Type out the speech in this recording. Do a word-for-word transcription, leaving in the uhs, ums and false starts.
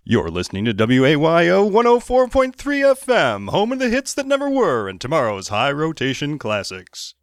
You're listening to W A Y O one oh four point three F M, home of the hits that never were and tomorrow's high rotation classics.